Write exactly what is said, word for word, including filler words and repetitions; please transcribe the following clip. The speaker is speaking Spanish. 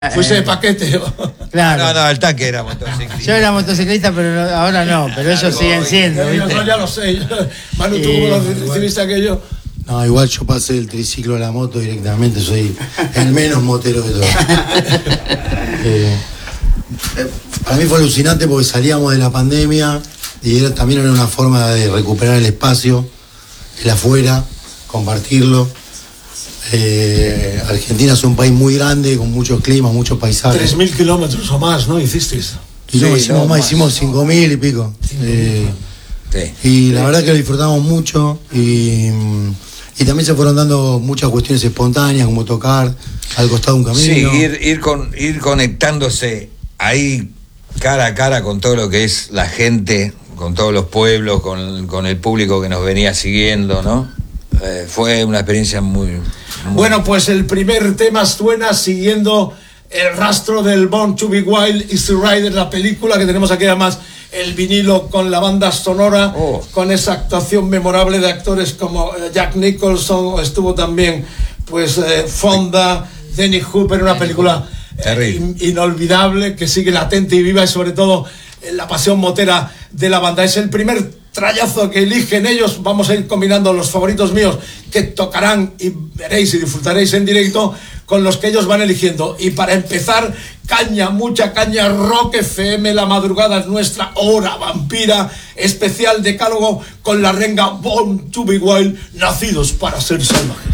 Fuiste de paquete. Claro. No, no, el tanque era motociclista. Yo era motociclista, pero no, ahora no, pero ellos siguen siendo, ¿viste? Yo ya lo sé. Manu, ¿tú Eh, cómo lo recibiste aquello? No, igual yo pasé del triciclo a la moto directamente, soy el menos motero de todos. eh, para mí fue alucinante porque salíamos de la pandemia y era, también era una forma de recuperar el espacio, el afuera, compartirlo. Eh, Argentina es un país muy grande, con muchos climas, muchos paisajes. Tres mil kilómetros o más, ¿no? Hicisteis. Y no, Sí, hicimos no, más, más. hicimos cinco mil y pico. Eh, Sí. y la verdad que lo disfrutamos mucho y, y también se fueron dando muchas cuestiones espontáneas, como tocar al costado de un camino. Sí, ir, ir, con, ir conectándose ahí cara a cara con todo lo que es la gente, con todos los pueblos, con, con el público que nos venía siguiendo, ¿no? Eh, fue una experiencia muy, muy... Bueno, pues el primer tema suena siguiendo el rastro del Born to Be Wild, Easy Rider, la película que tenemos aquí, además el vinilo con la banda sonora, Oh. con esa actuación memorable de actores como eh, Jack Nicholson, estuvo también pues eh, Fonda, Dennis Hooper, una película eh, in- inolvidable que sigue latente y viva, y sobre todo eh, la pasión motera de la banda. Es el primer trayazo que eligen ellos. Vamos a ir combinando los favoritos míos que tocarán y veréis y disfrutaréis en directo con los que ellos van eligiendo. Y para empezar, caña, mucha caña, Rock F M, la madrugada es nuestra hora vampira, especial decálogo con la renga Born to Be Wild, nacidos para ser salvajes.